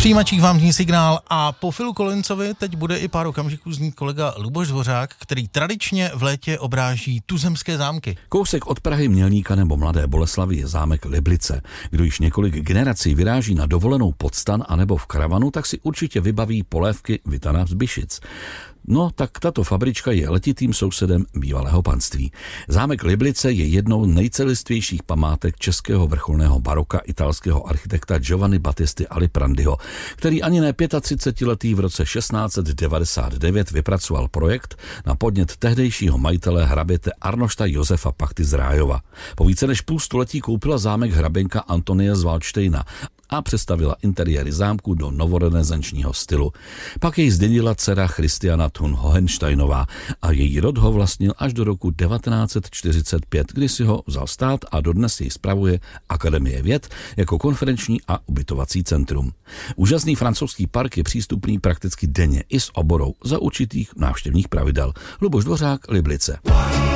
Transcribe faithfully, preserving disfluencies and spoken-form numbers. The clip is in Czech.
přijímačích vám zní signál a po Philu Collinsovi teď bude i pár okamžiků znít kolega Luboš Dvořák, který tradičně v létě obráží tuzemské zámky. Kousek od Prahy, Mělníka nebo Mladé Boleslavi je zámek Liblice. Kdo již několik generací vyráží na dovolenou pod stan anebo v karavanu, tak si určitě vybaví polévky Vitana z Byšic. No, tak tato fabrička je letitým sousedem bývalého panství. Zámek Liblice je jednou z nejcelistvějších památek českého vrcholného baroka italského architekta Giovanni Battisty Aliprandiho, který ani ne třicetiletý v roce šestnáct devadesát devět vypracoval projekt na podnět tehdejšího majitele hraběte Arnošta Josefa Pachty z Rájova. Po více než půl století koupila zámek hraběnka Antonie z Valdštejna a přestavila interiéry zámku do novorenesančního stylu. Pak jej zdědila dcera Christiana Thun Hohensteinová a její rod ho vlastnil až do roku devatenáct set čtyřicet pět, kdy si ho vzal stát a dodnes jej spravuje Akademie věd jako konferenční a ubytovací centrum. Úžasný francouzský park je přístupný prakticky denně i s oborou za určitých návštěvních pravidel. Luboš Dvořák, Liblice.